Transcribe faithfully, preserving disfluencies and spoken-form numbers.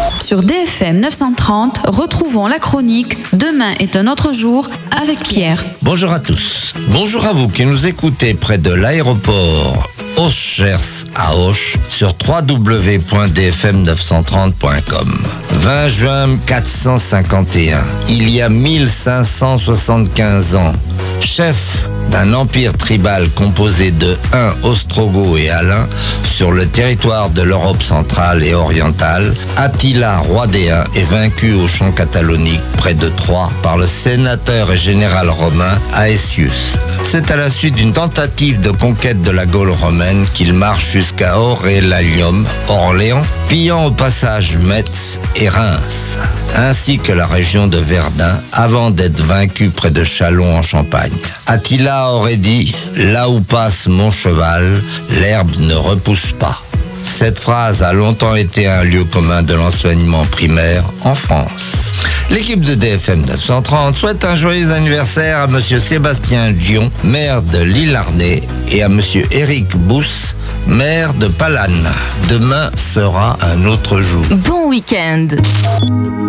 Sur D F M neuf cent trente, retrouvons la chronique « Demain est un autre jour » avec Pierre. Bonjour à tous. Bonjour à vous qui nous écoutez près de l'aéroport Auch-Gers à Auch sur w w w point d f m neuf cent trente point com. vingt juin quatre cent cinquante et un, il y a mille cinq cent soixante-quinze ans, chef d'un empire tribal composé de Huns, Ostrogoths et Alains sur le territoire de l'Europe centrale et orientale, Attila, roi des Huns, est vaincu au champ catalonique près de Troyes par le sénateur et général romain Aetius. C'est à la suite d'une tentative de conquête de la Gaule romaine qu'il marche jusqu'à Aurelianum, Orléans, pillant au passage Metz et Reims, ainsi que la région de Verdun, avant d'être vaincu près de Châlons en Champagne. Attila aurait dit « Là où passe mon cheval, l'herbe ne repousse pas ». Cette phrase a longtemps été un lieu commun de l'enseignement primaire en France. L'équipe de D F M neuf cent trente souhaite un joyeux anniversaire à monsieur Sébastien Dion, maire de Lillarnais, et à monsieur Éric Bousse, maire de Palanne. Demain sera un autre jour. Bon week-end.